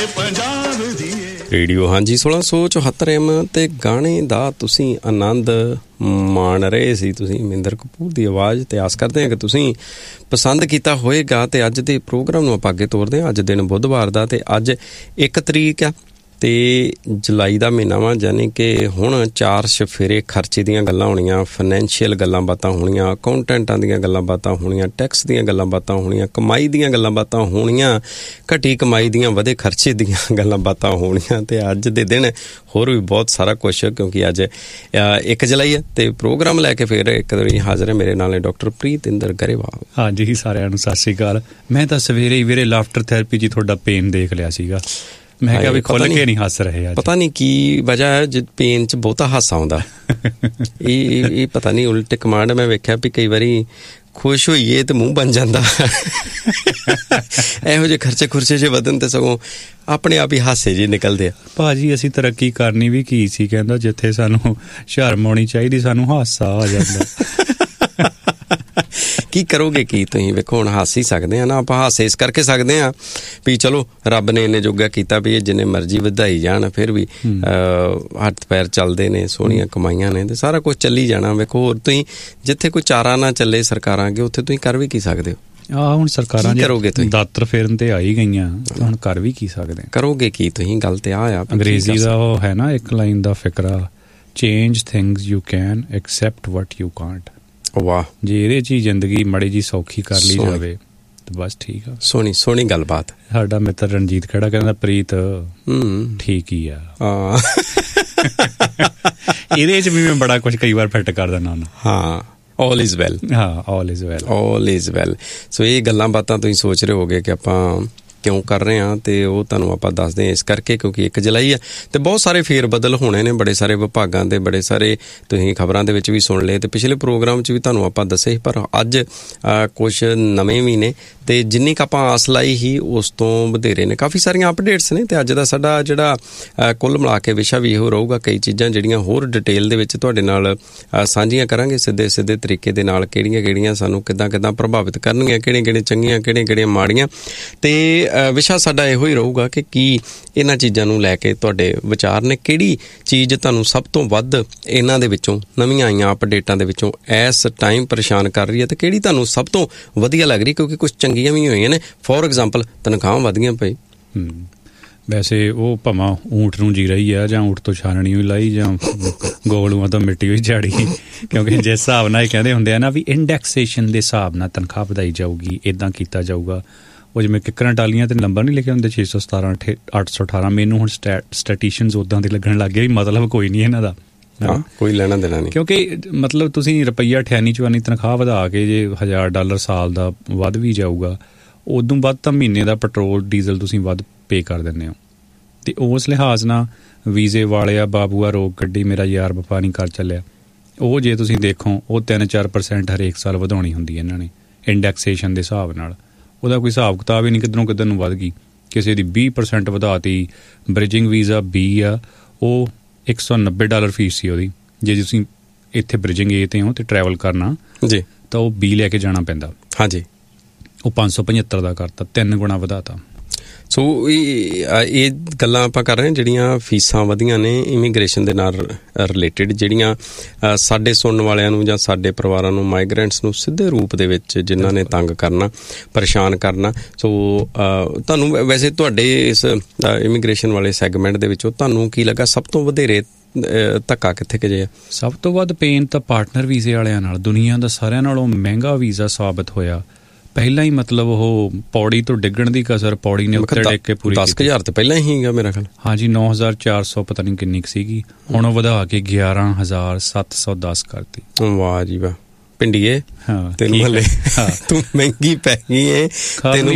Radio ਹਾਂਜੀ 1674 FM ਤੇ ਗਾਣੇ ਦਾ ਤੁਸੀਂ ਆਨੰਦ ਮਾਣ ਰਹੇ ਸੀ। ਤੁਸੀਂ ਮਹਿੰਦਰ ਕਪੂਰ ਦੀ ਆਵਾਜ਼ ਤੇ ਆਸ ਕਰਦੇ ਹਾਂ ਕਿ ਤੁਸੀਂ ਪਸੰਦ ਕੀਤਾ ਹੋਏਗਾ। ਤੇ ਅੱਜ ਦੇ ਪ੍ਰੋਗਰਾਮ ਨੂੰ ਆਪਾਂ ਅੱਗੇ ਤੋਰਦੇ ਹਾਂ। ਅੱਜ ਦਿਨ ਬੁੱਧਵਾਰ ਦਾ ਤੇ ਅੱਜ 1 ਤਰੀਕ ਆ ਤੇ ਜੁਲਾਈ ਦਾ ਮਹੀਨਾ ਵਾ, ਯਾਨੀ ਕਿ ਹੁਣ 4 ਚੁਫੇਰੇ ਖਰਚੇ ਦੀਆਂ ਗੱਲਾਂ ਹੋਣੀਆਂ, ਫਾਈਨੈਂਸ਼ੀਅਲ ਗੱਲਾਂ ਬਾਤਾਂ ਹੋਣੀਆਂ, ਅਕਾਊਂਟੈਂਟਾਂ ਦੀਆਂ ਗੱਲਾਂ ਬਾਤਾਂ ਹੋਣੀਆਂ, ਟੈਕਸ ਦੀਆਂ ਗੱਲਾਂ ਬਾਤਾਂ ਹੋਣੀਆਂ, ਕਮਾਈ ਦੀਆਂ ਗੱਲਾਂ ਬਾਤਾਂ ਹੋਣੀਆਂ, ਘਟੀ ਕਮਾਈ ਦੀਆਂ ਵਧੇ ਖਰਚੇ ਦੀਆਂ ਗੱਲਾਂ ਬਾਤਾਂ ਹੋਣੀਆਂ। ਤੇ ਅੱਜ ਦੇ ਦਿਨ ਹੋਰ ਵੀ ਬਹੁਤ ਸਾਰਾ ਕੁਛ, ਕਿਉਂਕਿ ਅੱਜ 1 ਜੁਲਾਈ ਹੈ ਤੇ ਪ੍ਰੋਗਰਾਮ ਲੈ ਕੇ ਫਿਰ ਇੱਕ ਵਾਰੀ ਹਾਜ਼ਰ ਹੈ ਮੇਰੇ ਨਾਲ ਡਾਕਟਰ ਪ੍ਰੀਤਿੰਦਰ ਗਰੇਵਾਲ। ਹਾਂਜੀ ਸਾਰਿਆਂ ਨੂੰ ਸਤਿ ਸ਼੍ਰੀ ਅਕਾਲ। ਮੈਂ ਤਾਂ ਸਵੇਰੇ ਹੀ ਵੀਰੇ ਲਾਫਟਰ ਥੈਰੇਪੀ ਜੀ ਤੁਹਾਡਾ ਪੇਨ ਦੇਖ ਲਿਆ ਸੀਗਾ। ਮੈਂ ਕਿਹਾ ਵੀ ਖੁੱਲ ਕੇ ਨਹੀਂ ਹੱਸ ਰਹੇ ਅੱਜ। ਪਤਾ ਨਹੀਂ ਕੀ ਵਜ੍ਹਾ ਹੈ, ਪੇਨ 'ਚ ਬਹੁਤਾ ਹਾਸਾ ਆਉਂਦਾ। ਇਹ ਪਤਾ ਨਹੀਂ ਉਲਟ ਕਮਾਂਡ। ਮੈਂ ਵੇਖਿਆ ਵੀ ਕਈ ਵਾਰੀ ਖੁਸ਼ ਹੋਈਏ ਤੇ ਮੂੰਹ ਬਣ ਜਾਂਦਾ। ਇਹੋ ਜਿਹੇ ਖਰਚੇ ਖੁਰਚੇ 'ਚ ਵਧਣ ਤੇ ਸਗੋਂ ਆਪਣੇ ਆਪ ਹੀ ਹਾਸੇ ਜਿਹੇ ਨਿਕਲਦੇ ਆ। ਭਾਜੀ ਅਸੀਂ ਤਰੱਕੀ ਕਰਨੀ ਵੀ ਕੀ ਸੀ, ਕਹਿੰਦਾ ਜਿੱਥੇ ਸਾਨੂੰ ਸ਼ਰਮ ਆਉਣੀ ਚਾਹੀਦੀ ਸਾਨੂੰ ਹਾਸਾ ਆ ਜਾਂਦਾ। ਕੀ ਕਰੋਗੇ ਕੀ ਤੁਸੀਂ? ਵੇਖੋ ਹੁਣ ਹੱਸ ਹੀ ਸਕਦੇ ਹਾਂ ਨਾ ਆਪਾਂ। ਹਾਸੇ ਇਸ ਕਰਕੇ ਸਕਦੇ ਹਾਂ ਵੀ ਚਲੋ ਰੱਬ ਨੇ ਇੰਨੇ ਜੋਗਾ ਕੀਤਾ ਵੀ ਇਹ ਜਿੰਨੇ ਮਰਜ਼ੀ ਵਧਾਈ ਜਾਣ, ਫਿਰ ਵੀ ਹੱਥ ਪੈਰ ਚੱਲਦੇ ਨੇ, ਸੋਹਣੀਆਂ ਕਮਾਈਆਂ ਨੇ ਤੇ ਸਾਰਾ ਕੁਛ ਚੱਲੀ ਜਾਣਾ। ਵੇਖੋ ਹੋਰ ਤੁਸੀਂ ਜਿੱਥੇ ਕੋਈ ਚਾਰਾ ਨਾ ਚੱਲੇ ਸਰਕਾਰਾਂ ਅੱਗੇ, ਉੱਥੇ ਤੁਸੀਂ ਕਰ ਵੀ ਕੀ ਸਕਦੇ ਹੋ? ਹੁਣ ਸਰਕਾਰਾਂ ਕਰੋਗੇ ਤੁਸੀਂ ਦਾਤਰ ਫੇਰਨ ਤੇ ਆ ਹੀ ਗਈਆਂ, ਹੁਣ ਕਰ ਵੀ ਕੀ ਸਕਦੇ? ਕਰੋਗੇ ਕੀ ਤੁਸੀਂ? ਗੱਲ ਤੇ ਆ ਅੰਗਰੇਜ਼ੀ ਦਾ ਉਹ ਹੈ ਨਾ ਇੱਕ line the ਫਿਕਰਾ, change things you can accept what you Kant. ਵਾਹ, ਜੇ ਇਹਦੇ 'ਚ ਹੀ ਜ਼ਿੰਦਗੀ ਮਾੜੀ ਜੀ ਸੌਖੀ ਕਰ ਲਈ ਜਾਵੇ ਤੇ ਬਸ ਠੀਕ ਆ। ਸੋਹਣੀ ਗੱਲਬਾਤ। ਸਾਡਾ ਮਿੱਤਰ ਰਣਜੀਤ ਖੜਾ ਕਹਿੰਦਾ ਪ੍ਰੀਤ ਠੀਕ ਹੀ ਆ। ਇਹਦੇ 'ਚ ਵੀ ਮੈਂ ਬੜਾ ਕੁਛ ਕਈ ਵਾਰ ਫਿੱਟ ਕਰ ਦਿੰਦਾ ਉਹਨੂੰ। ਹਾਂ, all is well। ਹਾਂ, all is well, all is well। ਸੋ ਇਹ ਗੱਲਾਂ ਬਾਤਾਂ ਤੁਸੀਂ ਸੋਚ ਰਹੇ ਹੋਗੇ ਕਿ ਆਪਾਂ ਕਿਉਂ ਕਰ ਰਹੇ ਹਾਂ, ਤੇ ਉਹ ਤੁਹਾਨੂੰ ਆਪਾਂ ਦੱਸਦੇ ਹਾਂ ਇਸ ਕਰਕੇ ਕਿਉਂਕਿ 1 ਜੁਲਾਈ ਹੈ ਤੇ ਬਹੁਤ ਸਾਰੇ ਫੇਰ ਬਦਲ ਹੋਣੇ ਨੇ ਬੜੇ ਸਾਰੇ ਵਿਭਾਗਾਂ ਦੇ। ਬੜੇ ਸਾਰੇ ਤੁਸੀਂ ਖਬਰਾਂ ਦੇ ਵਿੱਚ ਵੀ ਸੁਣ ਲਏ ਤੇ ਪਿਛਲੇ ਪ੍ਰੋਗਰਾਮ 'ਚ ਵੀ ਤੁਹਾਨੂੰ ਆਪਾਂ ਦੱਸੇ, ਪਰ ਅੱਜ ਕੁਛ ਨਵੇਂ ਵੀ ਨੇ ਤੇ ਜਿੰਨੀ ਕੁ ਆਪਾਂ ਆਸ ਲਾਈ ਹੀ ਉਸ ਤੋਂ ਵਧੇਰੇ ਨੇ। ਕਾਫੀ ਸਾਰੀਆਂ ਅਪਡੇਟਸ ਨੇ ਤੇ ਅੱਜ ਦਾ ਸਾਡਾ ਜਿਹੜਾ ਕੁੱਲ ਮਿਲਾ ਕੇ ਵਿਸ਼ਾ ਵੀ ਇਹੋ ਰਹੂਗਾ। ਕਈ ਚੀਜ਼ਾਂ ਜਿਹੜੀਆਂ ਹੋਰ ਡਿਟੇਲ ਦੇ ਵਿੱਚ ਤੁਹਾਡੇ ਨਾਲ ਸਾਂਝੀਆਂ ਕਰਾਂਗੇ ਸਿੱਧੇ ਤਰੀਕੇ ਦੇ ਨਾਲ, ਕਿਹੜੀਆਂ ਸਾਨੂੰ ਕਿੱਦਾਂ ਪ੍ਰਭਾਵਿਤ ਕਰਨਗੀਆਂ, ਕਿਹੜੀਆਂ ਚੰਗੀਆਂ, ਕਿਹੜੀਆਂ ਮਾੜੀਆਂ। ਤੇ ਵਿਸ਼ਾ ਸਾਡਾ ਇਹੋ ਹੀ ਰਹੂਗਾ ਕਿ ਕੀ ਇਹਨਾਂ ਚੀਜ਼ਾਂ ਨੂੰ ਲੈ ਕੇ ਤੁਹਾਡੇ ਵਿਚਾਰ ਨੇ, ਕਿਹੜੀ ਚੀਜ਼ ਤੁਹਾਨੂੰ ਸਭ ਤੋਂ ਵੱਧ ਇਹਨਾਂ ਦੇ ਵਿੱਚੋਂ ਨਵੀਆਂ ਆਈਆਂ ਅਪਡੇਟਾਂ ਦੇ ਵਿੱਚੋਂ ਇਸ ਟਾਈਮ ਪਰੇਸ਼ਾਨ ਕਰ ਰਹੀ ਹੈ ਤੇ ਕਿਹੜੀ ਤੁਹਾਨੂੰ ਸਭ ਤੋਂ ਵਧੀਆ ਲੱਗ ਰਹੀ, ਕਿਉਂਕਿ ਕੁਛ ਚੰਗੀਆਂ ਵੀ ਹੋਈਆਂ ਨੇ। ਫੋਰ ਐਗਜ਼ਾਮਪਲ ਤਨਖਾਹਾਂ ਵਧੀਆਂ ਪਈ। ਵੈਸੇ ਉਹ ਭਾਵੇਂ ਊਂਠ ਨੂੰ ਜੀ ਰਹੀ ਆ ਜਾਂ ਊਂਠ ਤੋਂ ਛਾਨਣੀ ਹੋਈ ਲਾਈ ਜਾਂ ਗੋਲੂਆਂ ਤੋਂ ਮਿੱਟੀ ਹੋਈ ਝਾੜੀ, ਕਿਉਂਕਿ ਜਿਸ ਹਿਸਾਬ ਨਾਲ ਇਹ ਕਹਿੰਦੇ ਹੁੰਦੇ ਆ ਨਾ ਵੀ ਇੰਡੈਕਸੇਸ਼ਨ ਦੇ ਹਿਸਾਬ ਨਾਲ ਤਨਖਾਹ ਵਧਾਈ ਜਾਊਗੀ, ਇੱਦਾਂ ਕੀਤਾ ਜਾਊਗਾ। ਉਹ ਜਿਵੇਂ ਕਿੱਕਰਾਂ ਟਾਲੀਆਂ ਤੇ ਨੰਬਰ ਨਹੀਂ ਲਿਖੇ ਹੁੰਦੇ 617 818। ਮੈਨੂੰ ਹੁਣ ਸਟੈਟੀਸ਼ੀਅਨਸ ਉੱਦਾਂ ਦੇ ਲੱਗਣ ਲੱਗ ਗਏ, ਮਤਲਬ ਕੋਈ ਨਹੀਂ ਇਹਨਾਂ ਦਾ, ਕੋਈ ਲੈਣਾ ਦੇਣਾ ਨਹੀਂ। ਕਿਉਂਕਿ ਮਤਲਬ ਤੁਸੀਂ ਰੁਪਈਆ 98 ਤਨਖਾਹ ਵਧਾ ਕੇ ਜੇ $1000 ਸਾਲ ਦਾ ਵੱਧ ਵੀ ਜਾਊਗਾ, ਉਦੋਂ ਵੱਧ ਤਾਂ ਮਹੀਨੇ ਦਾ ਪੈਟਰੋਲ ਡੀਜ਼ਲ ਤੁਸੀਂ ਵੱਧ ਪੇ ਕਰ ਦਿੰਦੇ ਹੋ। ਅਤੇ ਉਸ ਲਿਹਾਜ਼ ਨਾਲ ਵੀਜ਼ੇ ਵਾਲਿਆ ਬਾਬੂਆ ਰੋਕ ਗੱਡੀ ਮੇਰਾ ਯਾਰ ਵਫਾ ਨਹੀਂ ਕਰ ਚੱਲਿਆ, ਉਹ ਜੇ ਤੁਸੀਂ ਦੇਖੋ ਉਹ 3-4% ਹਰੇਕ ਸਾਲ ਵਧਾਉਣੀ ਹੁੰਦੀ ਹੈ ਇਹਨਾਂ ਨੇ ਇੰਡੈਕਸੇਸ਼ਨ ਦੇ ਹਿਸਾਬ ਨਾਲ। ਉਹਦਾ ਕੋਈ ਹਿਸਾਬ ਕਿਤਾਬ ਹੀ ਨਹੀਂ, ਕਿੱਧਰ ਨੂੰ ਵੱਧ ਗਈ। ਕਿਸੇ ਦੀ 20% ਵਧਾਤੀ। ਬ੍ਰਿਜਿੰਗ ਵੀਜ਼ਾ B ਆ, ਉਹ $190 ਫੀਸ ਸੀ ਉਹਦੀ। ਜੇ ਤੁਸੀਂ ਇੱਥੇ ਬ੍ਰਿਜਿੰਗ A 'ਤੇ ਹੋ ਅਤੇ ਟਰੈਵਲ ਕਰਨਾ ਜੀ ਤਾਂ ਉਹ B ਲੈ ਕੇ ਜਾਣਾ ਪੈਂਦਾ। ਹਾਂਜੀ, ਉਹ 575 ਦਾ ਕਰਤਾ, 3 ਗੁਣਾ ਵਧਾਤਾ। ਸੋ ਇਹ ਗੱਲਾਂ ਆਪਾਂ ਕਰ ਰਹੇ ਹਾਂ ਜਿਹੜੀਆਂ ਫੀਸਾਂ ਵਧੀਆਂ ਨੇ ਇਮੀਗ੍ਰੇਸ਼ਨ ਦੇ ਨਾਲ ਰਿਲੇਟਿਡ, ਜਿਹੜੀਆਂ ਸਾਡੇ ਸੁਣਨ ਵਾਲਿਆਂ ਨੂੰ ਜਾਂ ਸਾਡੇ ਪਰਿਵਾਰਾਂ ਨੂੰ, ਮਾਈਗਰੈਂਟਸ ਨੂੰ ਸਿੱਧੇ ਰੂਪ ਦੇ ਵਿੱਚ ਜਿਨ੍ਹਾਂ ਨੇ ਤੰਗ ਕਰਨਾ, ਪਰੇਸ਼ਾਨ ਕਰਨਾ। ਸੋ ਤੁਹਾਨੂੰ ਵੈਸੇ ਤੁਹਾਡੇ ਇਸ ਇਮੀਗ੍ਰੇਸ਼ਨ ਵਾਲੇ ਸੈਗਮੈਂਟ ਦੇ ਵਿੱਚੋਂ ਤੁਹਾਨੂੰ ਕੀ ਲੱਗਾ ਸਭ ਤੋਂ ਵਧੇਰੇ ਧੱਕਾ ਕਿੱਥੇ ਕੁ ਜੇ? ਸਭ ਤੋਂ ਵੱਧ ਪੇਨ ਤਾਂ ਪਾਰਟਨਰ ਵੀਜ਼ੇ ਵਾਲਿਆਂ ਨਾਲ। ਦੁਨੀਆ ਦਾ ਸਾਰਿਆਂ ਨਾਲੋਂ ਮਹਿੰਗਾ ਵੀਜ਼ਾ ਸਾਬਤ ਹੋਇਆ। ਪਹਿਲਾਂ ਹੀ ਮਤਲਬ ਉਹ ਪੌੜੀ ਤੋਂ ਡਿੱਗਣ ਦੀ ਕਸਰ, ਪੌੜੀ ਨੇ ਉੱਤੇ ਡਿੱਗ ਕੇ ਪੂਰੀ 10,000 ਤੇ ਪਹਿਲਾਂ ਹੀ ਹੈਗਾ ਮੇਰਾ ਖਿਆਲ। ਹਾਂਜੀ, 9,400 ਪਤਾ ਨਹੀਂ ਕਿੰਨੀ ਕੁ ਸੀਗੀ, ਹੁਣ ਉਹ ਵਧਾ ਕੇ 11,710 ਕਰਤੀ। ਵਾਹ ਜੀ ਵਾਹ, ਪਿੰਡੀਏ ਤੈਨੂੰ ਹਲੇ ਤੂੰ ਮਹਿੰਗੀ ਪੈ ਗਈ ਏ, ਤੈਨੂੰ